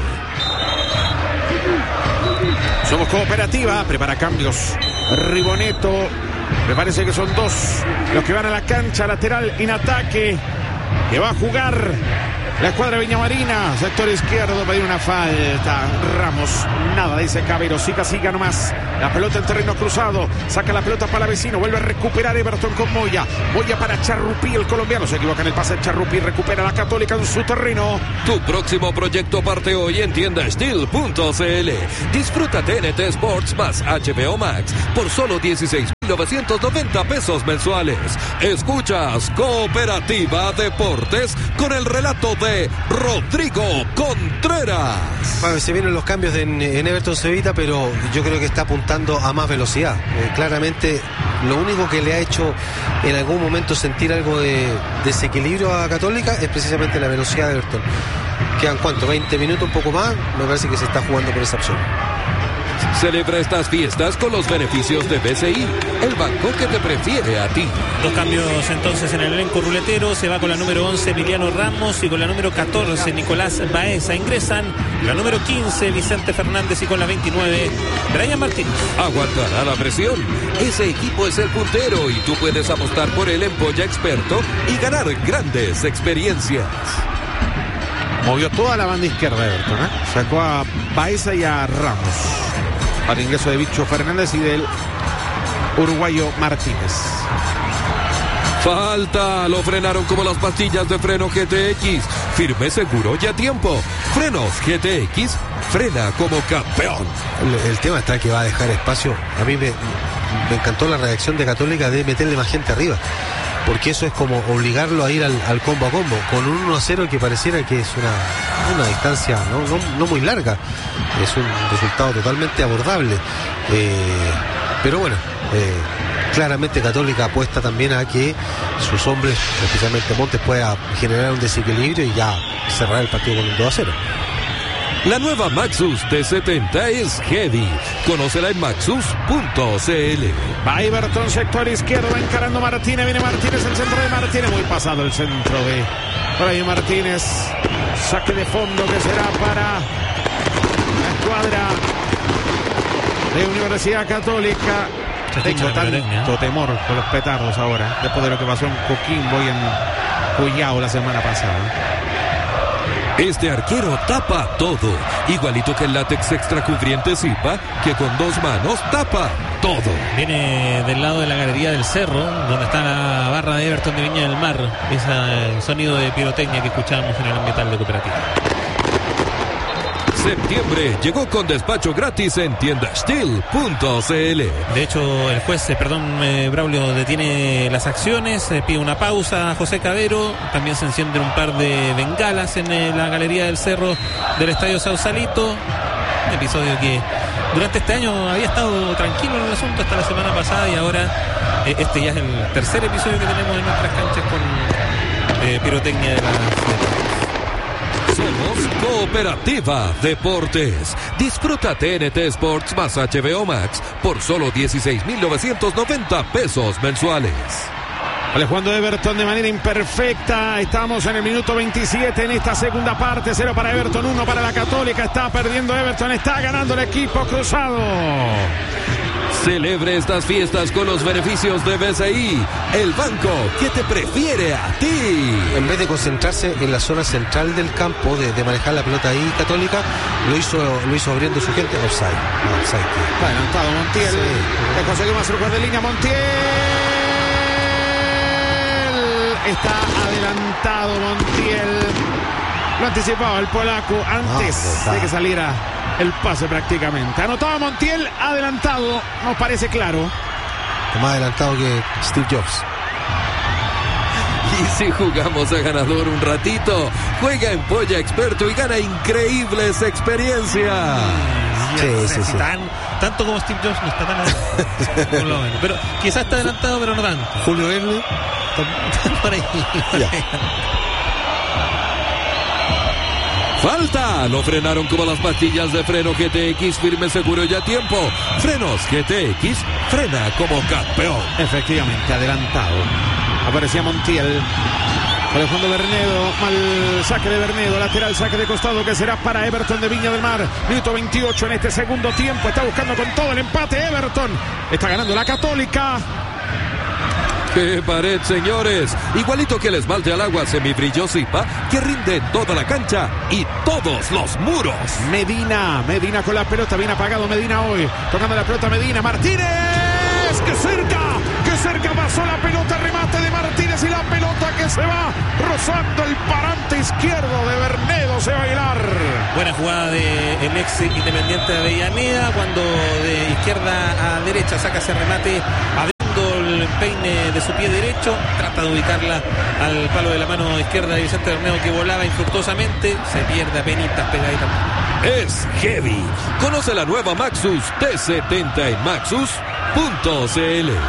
Somos Cooperativa, prepara cambios. Riboneto, me parece que son dos los que van a la cancha, lateral en ataque, que va a jugar la escuadra Viñamarina, sector izquierdo, pedir una falta. Ramos, nada, dice Cabero, siga, siga nomás. La pelota en terreno cruzado, saca la pelota para Vecino, vuelve a recuperar Everton con Moya. Moya para Charrupí, el colombiano, se equivoca en el pase de Charrupí, recupera la Católica en su terreno. Tu próximo proyecto parte hoy en tienda steel punto c l. Disfruta T N T Sports más H B O Max por solo dieciséis novecientos noventa pesos mensuales. Escuchas Cooperativa Deportes con el relato de Rodrigo Contreras. Bueno, se vienen los cambios en, en Everton Cevita, pero yo creo que está apuntando a más velocidad. Eh, claramente, lo único que le ha hecho en algún momento sentir algo de desequilibrio a Católica es precisamente la velocidad de Everton. Quedan cuánto, veinte minutos, un poco más. Me parece que se está jugando por esa opción. Celebra estas fiestas con los beneficios de B C I, el banco que te prefiere a ti. Dos cambios entonces en el elenco ruletero. Se va con la número once Emiliano Ramos y con la número catorce Nicolás Baeza. Ingresan la número quince Vicente Fernández y con la veintinueve Brian Martínez. Aguantará la presión. Ese equipo es el puntero y tú puedes apostar por él en Polla Experto y ganar grandes experiencias. Movió toda la banda izquierda de Everton, ¿eh? Sacó a Baeza y a Ramos para el ingreso de Bicho Fernández y del uruguayo Martínez. Falta, lo frenaron como las pastillas de freno G T X. Firme, seguro y a tiempo. Frenos G T X, frena como campeón. El, el tema está que va a dejar espacio. A mí me, me encantó la reacción de Católica de meterle más gente arriba, porque eso es como obligarlo a ir al, al combo a combo, con un uno a cero que pareciera que es una, una distancia no, no, no muy larga, es un resultado totalmente abordable, eh, pero bueno, eh, claramente Católica apuesta también a que sus hombres, especialmente Montes, pueda generar un desequilibrio y ya cerrar el partido con un dos a cero. La nueva Maxus T setenta es heavy. Conócela en maxus punto c l. Va Everton, sector izquierdo, va encarando Martínez. Viene Martínez, el centro de Martínez. Muy pasado el centro de por ahí Martínez. Saque de fondo que será para la escuadra de Universidad Católica. Tengo tanto temor por los petardos ahora, después de lo que pasó en Coquimbo y en Cuyao la semana pasada. Este arquero tapa todo, igualito que el látex extra cubriente Zipa, que con dos manos tapa todo. Viene del lado de la galería del Cerro, donde está la barra de Everton de Viña del Mar, ese sonido de pirotecnia que escuchábamos en el ambiental de Cooperativa. Septiembre llegó con despacho gratis en tienda steel punto c l. De hecho, el juez, eh, perdón, eh, Braulio, detiene las acciones, eh, pide una pausa a José Cabero. También se encienden un par de bengalas en eh, la galería del Cerro del Estadio Sausalito. Un episodio que durante este año había estado tranquilo en el asunto hasta la semana pasada, y ahora eh, este ya es el tercer episodio que tenemos en nuestras canchas con eh, pirotecnia de la ciudad. Somos Cooperativa Deportes. Disfruta T N T Sports más H B O Max por solo dieciséis mil novecientos noventa pesos mensuales. Vale, jugando Everton de manera imperfecta. Estamos en el minuto veintisiete en esta segunda parte. Cero para Everton, uno para la Católica. Está perdiendo Everton, está ganando el equipo cruzado. Celebre estas fiestas con los beneficios de B C I, el banco que te prefiere a ti. En vez de concentrarse en la zona central del campo, de, de manejar la pelota ahí, Católica, lo hizo lo hizo abriendo su gente. Offside. No, offside. Está adelantado Montiel. Sí. Le consiguió más trucos de línea. Montiel. Está adelantado Montiel. Lo anticipaba el polaco antes no, de que saliera el pase prácticamente. Anotaba Montiel, adelantado, nos parece claro. Más adelantado que Steve Jobs. Y si jugamos a ganador un ratito, juega en Polla Experto y gana increíbles experiencias. Sí, sí, sí. Tan, tanto como Steve Jobs no está tan adelantado. Por lo menos. Pero quizás está adelantado, pero no tanto. Julio Verne. Por ahí. Por ahí. Falta, lo frenaron como las pastillas de freno G T X, firme, seguro y a tiempo. Frenos G T X, frena como campeón. Efectivamente, adelantado. Aparecía Montiel. Alejandro Bernedo, mal saque de Bernedo, lateral, saque de costado que será para Everton de Viña del Mar. Minuto veintiocho en este segundo tiempo. Está buscando con todo el empate Everton. Está ganando la Católica. ¡Qué pared, señores! Igualito que el esmalte al agua semibrillo Zipa, que rinde en toda la cancha y todos los muros. Medina, Medina con la pelota, bien apagado Medina hoy. Tocando la pelota Medina, Martínez. ¡Qué cerca! ¡Qué cerca pasó la pelota! Remate de Martínez y la pelota que se va rozando el parante izquierdo de Bernedo. Se va a bailar. Buena jugada del ex Independiente de Avellaneda, cuando de izquierda a derecha saca ese remate a empeine de su pie derecho, trata de ubicarla al palo de la mano izquierda de Vicente Bermeo, que volaba infructuosamente, se pierde apenitas pegadita. Es heavy. Conoce la nueva Maxus T setenta en maxus punto c l.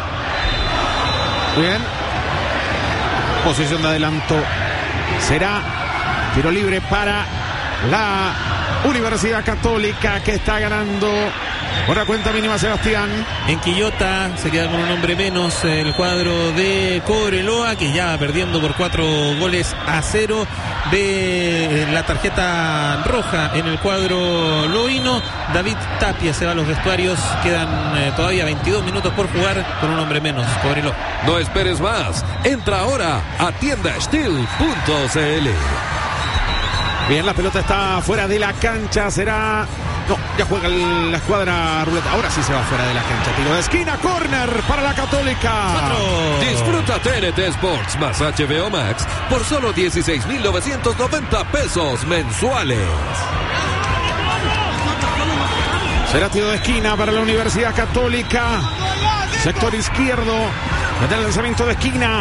Bien. Posición de adelanto. Será tiro libre para la Universidad Católica, que está ganando por la cuenta mínima, Sebastián. En Quillota se queda con un hombre menos el cuadro de Cobreloa, que ya va perdiendo por cuatro goles a cero. De la tarjeta roja en el cuadro loíno. David Tapia se va a los vestuarios. Quedan eh, todavía veintidós minutos por jugar con un hombre menos, Cobreloa. No esperes más. Entra ahora a tienda steel punto c l. Bien, la pelota está fuera de la cancha. Será... No, ya juega el, la escuadra ruleta. Ahora sí se va fuera de la cancha. Tiro de esquina, córner para la Católica. Cuatro. Disfruta T N T Sports más H B O Max por solo dieciséis mil novecientos noventa pesos mensuales. Será tiro de esquina para la Universidad Católica. Sector izquierdo. Mete el lanzamiento de esquina.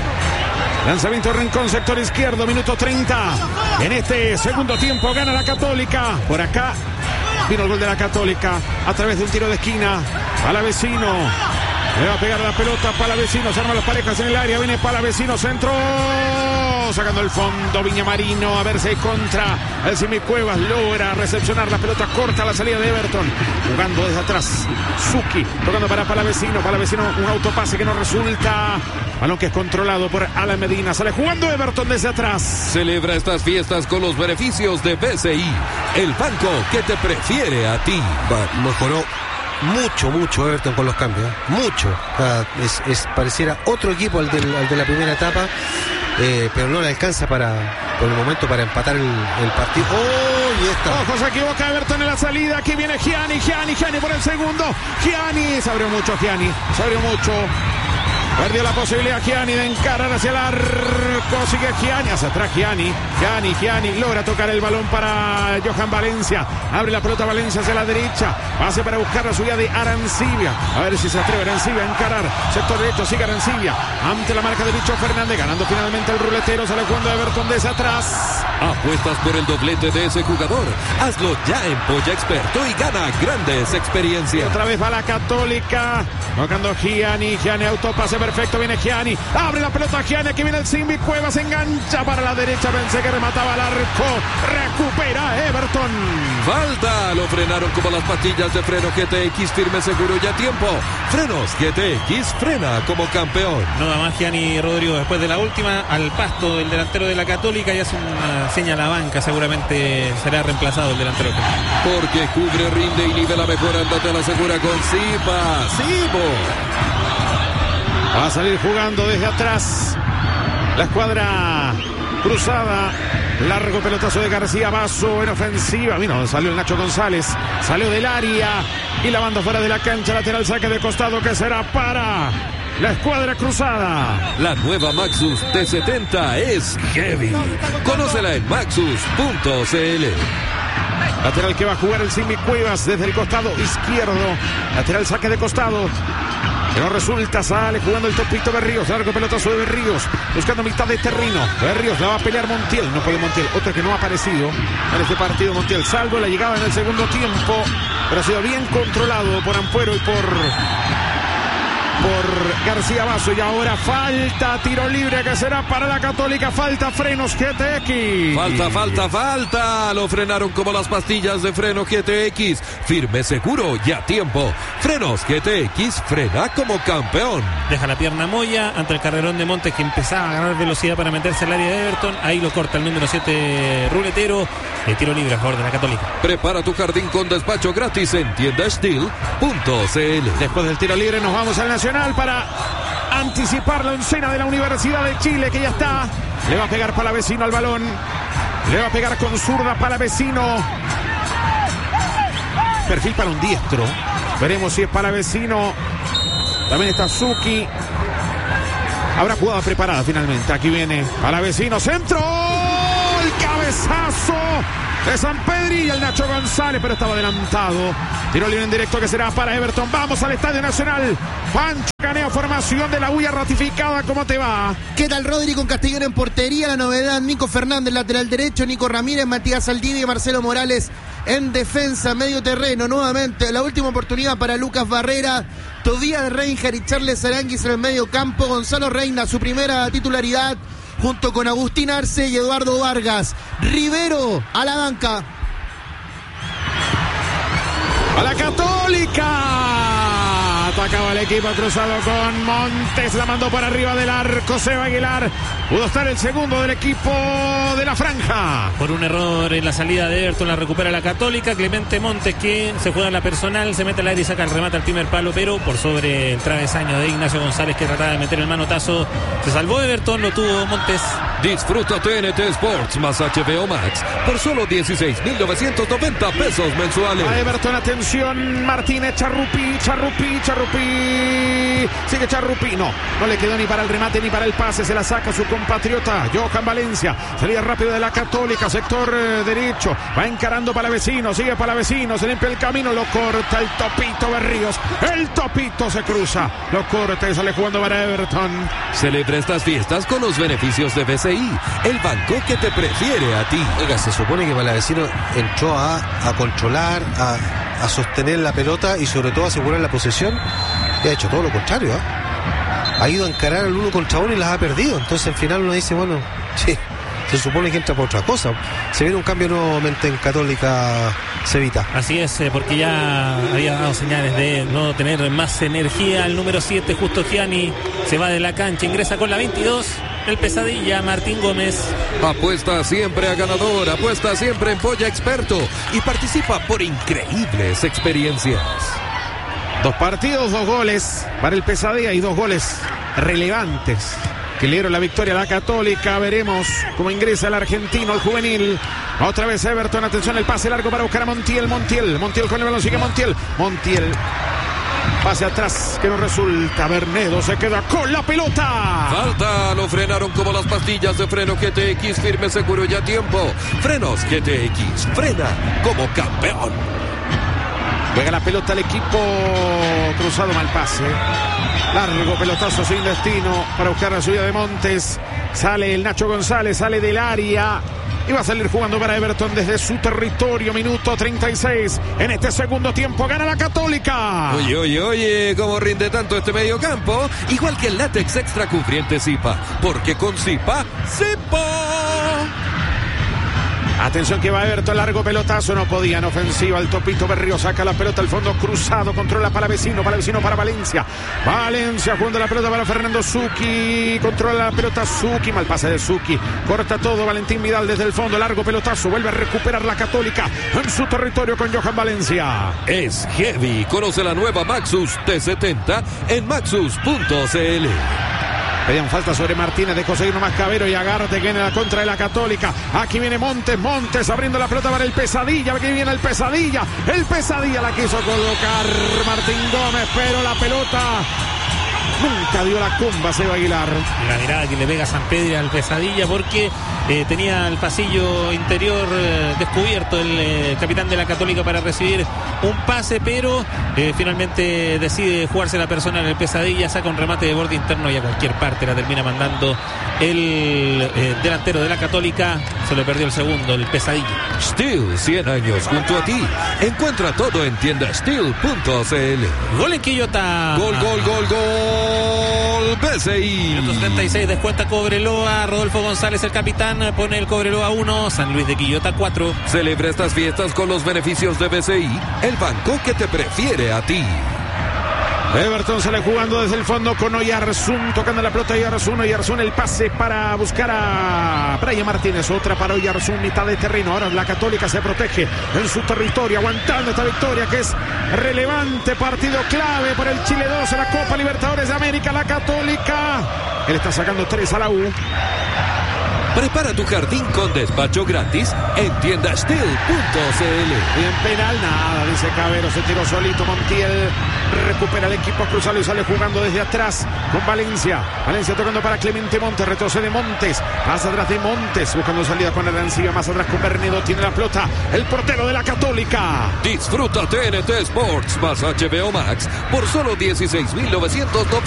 Lanzamiento de Rincón, sector izquierdo, minuto treinta. En este segundo tiempo gana la Católica. Por acá vino el gol de la Católica a través de un tiro de esquina. Palavecino le va a pegar la pelota. Palavecino, se arman las parejas en el área. Viene Palavecino, centro. Sacando el fondo, Viñamarino. A ver si hay contra. El Simi Cuevas logra recepcionar la pelota corta a la salida de Everton. Jugando desde atrás. Suki tocando para Palavecino. Palavecino, un autopase que no resulta. Balón que es controlado por Alan Medina. Sale jugando Everton desde atrás. Celebra estas fiestas con los beneficios de B C I, el banco que te prefiere a ti. Va, mejoró mucho, mucho Everton con los cambios. ¿eh? Mucho. O sea, es, es, pareciera otro equipo al, del, al de la primera etapa. Eh, pero no le alcanza para, por el momento, para empatar el, el partido. ¡Oh! Y esta. Ojo, se equivoca Everton en la salida. Aquí viene Gianni, Gianni, Gianni por el segundo. Gianni, se abrió mucho Gianni. Se abrió mucho. Perdió la posibilidad Gianni de encarar hacia el arco. Sigue Gianni, hacia atrás Gianni. Gianni, Gianni logra tocar el balón para Johan Valencia. Abre la pelota Valencia hacia la derecha. Pase para buscar la subida de Arancibia. A ver si se atreve Arancibia a encarar. Sector derecho, sigue Arancibia. Ante la marca de Bicho Fernández. Ganando finalmente el ruletero. Sale jugando Everton desde atrás. Apuestas por el doblete de ese jugador. Hazlo ya en Polla Experto y gana grandes experiencias. Otra vez va la Católica. Tocando Gianni. Gianni, autopase perfecto. Viene Gianni. Abre la pelota Gianni. Aquí viene el Simbi Cuevas. Engancha para la derecha. Pensé que remataba al arco. Recupera Everton. Falta. Lo frenaron como las patillas de freno G T X. Firme, seguro y a tiempo. Frenos G T X. Frena como campeón. No da más Gianni Rodrigo después de la última. Al pasto el delantero de la Católica. Y hace una seña a la banca. Seguramente será reemplazado el delantero. Porque cubre, rinde y nivela mejor. Andate a la segura con Sipa. Sibo. Va a salir jugando desde atrás la escuadra cruzada. Largo pelotazo de García Basso en ofensiva. Mira, salió el Nacho González. Salió del área y la banda fuera de la cancha. Lateral, saque de costado que será para la escuadra cruzada. La nueva Maxus T setenta es heavy. Conócela en maxus punto c l. Lateral que va a jugar el Simi Cuevas desde el costado izquierdo. Lateral, saque de costado. Que no resulta, sale jugando el topito Berríos. Largo pelotazo de Berríos. Buscando mitad de terreno. Berríos la va a pelear Montiel. No puede Montiel. Otro que no ha aparecido en este partido. Montiel, salvo la llegada en el segundo tiempo. Pero ha sido bien controlado por Ampuero y por... por García Basso. Y ahora falta, tiro libre que será para la Católica. Falta, frenos G T X. Falta, falta, falta. Lo frenaron como las pastillas de freno G T X. Firme, seguro y a tiempo. Frenos G T X, frena como campeón. Deja la pierna Moya ante el carrerón de Montes, que empezaba a ganar velocidad para meterse al área de Everton. Ahí lo corta el número siete ruletero. El tiro libre a favor de la Católica. Prepara tu jardín con despacho gratis en tienda steel punto c l. Después del tiro libre nos vamos al Nacional para anticipar la oncena de la Universidad de Chile, que ya está. Le va a pegar Palavecino al balón. Le va a pegar con zurda Palavecino. Perfil para un diestro. Veremos si es Palavecino. También está Suki. Habrá jugada preparada finalmente. Aquí viene Palavecino. Centro. El cabezazo de Sampedri y el Nacho González, pero estaba adelantado. Tiro libre en directo que será para Everton. Vamos al Estadio Nacional. Pancho Caneo, formación de la U I A ratificada. ¿Cómo te va? ¿Qué tal, Rodri? Con Castellón en portería, la novedad, Nico Fernández, lateral derecho, Nico Ramírez, Matías Saldivia y Marcelo Morales en defensa, medio terreno. Nuevamente, la última oportunidad para Lucas Barrera, Tobías Reinhardt y Charles Aranguis en el medio campo. Gonzalo Reina, su primera titularidad, junto con Agustín Arce y Eduardo Vargas. Rivero a la banca. A la Católica. Atacaba el equipo cruzado con Montes. La mandó por arriba del arco. Seba Aguilar. Pudo estar el segundo del equipo de la franja. Por un error en la salida de Everton la recupera la Católica. Clemente Montes, que se juega en la personal, se mete al aire y saca el remate al primer palo, pero por sobre el travesaño de Ignacio González, que trataba de meter el manotazo. Se salvó Everton, lo tuvo Montes. Disfruta T N T Sports más H B O Max por solo dieciséis mil novecientos noventa pesos mensuales. A Everton, atención, Martínez, Charrupi, Charrupi, Charrupi. Sigue Charrupi, no, no le quedó ni para el remate ni para el pase. Se la saca su compatriota Johan Valencia. Salida rápida de la Católica, sector eh, derecho. Va encarando Palavecino, sigue Palavecino, se limpia el camino, lo corta el Topito Berríos. El Topito se cruza, lo corta y sale jugando para Everton. Celebra estas fiestas con los beneficios de B C I, el banco que te prefiere a ti. Oiga, se supone que Palavecino entró a, a controlar, a, a sostener la pelota y sobre todo asegurar la posesión, y ha hecho todo lo contrario, ¿eh? Ha ido a encarar al uno contra uno y las ha perdido. Entonces al final uno dice, bueno, sí, se supone que entra por otra cosa. Se viene un cambio nuevamente en Católica, Cevita. Así es, porque ya había dado señales de no tener más energía. El número siete, Justo Gianni, se va de la cancha, ingresa con la veintidós. El Pesadilla, Martín Gómez. Apuesta siempre a ganador, apuesta siempre en Polla Experto y participa por increíbles experiencias. Dos partidos, dos goles para el Pesadilla y dos goles relevantes que le dieron la victoria a la Católica. Veremos cómo ingresa el argentino, el juvenil. Otra vez Everton, atención, el pase largo para buscar a Montiel, Montiel, Montiel con el balón, sigue Montiel, Montiel. Pase atrás que no resulta. Bernedo se queda con la pelota. Falta, lo frenaron como las pastillas de freno G T X, firme, seguro y a tiempo. Frenos G T X, frena como campeón. Juega la pelota al equipo cruzado, mal pase. Largo pelotazo sin destino para buscar la subida de Montes. Sale el Nacho González, sale del área y va a salir jugando para Everton desde su territorio. Minuto treinta y seis en este segundo tiempo. Gana la Católica. Oye, oye, oye, ¿cómo rinde tanto este medio campo? Igual que el látex extra cubriente Zipa, porque con Zipa, ¡Zipa! Atención que va Everton, largo pelotazo, no podía en ofensiva. El Topito Berrío saca la pelota al fondo cruzado, controla Palavecino, Palavecino para Valencia. Valencia jugando la pelota para Fernando Zucchi, controla la pelota Zucchi, mal pase de Zucchi, corta todo Valentín Vidal desde el fondo, largo pelotazo, vuelve a recuperar la Católica en su territorio con Johan Valencia. Es heavy, conoce la nueva Maxus T setenta en maxus punto c l. Pedían falta sobre Martínez, de conseguir uno más Cabero y Agarte que viene la contra de la Católica. Aquí viene Montes, Montes abriendo la pelota para el Pesadilla. Aquí viene el Pesadilla. El Pesadilla la quiso colocar Martín Gómez, pero la pelota nunca dio la comba, Seba Aguilar. La mirada que le pega San Pedro al Pesadilla, porque eh, tenía el pasillo interior eh, descubierto el eh, capitán de la Católica para recibir un pase, pero eh, finalmente decide jugarse la persona en el Pesadilla, saca un remate de borde interno y a cualquier parte la termina mandando el eh, delantero de la Católica. Se le perdió el segundo, el Pesadilla. Steel, cien años junto a ti. Encuentra todo en tienda steel punto c l. Gol en Quillota. Gol, gol, gol, gol. B C I. Minuto setenta y seis, descuenta Cobreloa. Rodolfo González, el capitán, pone el Cobreloa uno. San Luis de Quillota cuatro. Celebra estas fiestas con los beneficios de B C I, el banco que te prefiere a ti. Everton sale jugando desde el fondo con Oyarzún, tocando la pelota Oyarzún, Oyarzún el pase para buscar a Brian Martínez, otra para Oyarzún, mitad de terreno. Ahora la Católica se protege en su territorio, aguantando esta victoria que es relevante, partido clave por el Chile dos en la Copa Libertadores de América. La Católica, él está sacando tres a la U. Prepara tu jardín con despacho gratis en tienda steel punto c l. Y en penal nada, dice Cabero, se tiró solito Montiel, recupera el equipo cruzado y sale jugando desde atrás con Valencia. Valencia tocando para Clemente Montes, retrocede Montes, pasa atrás de Montes, buscando salida con Arancibia, más atrás con Bernedo, tiene la pelota, el portero de la Católica. Disfruta T N T Sports más H B O Max por solo dieciséis mil novecientos noventa.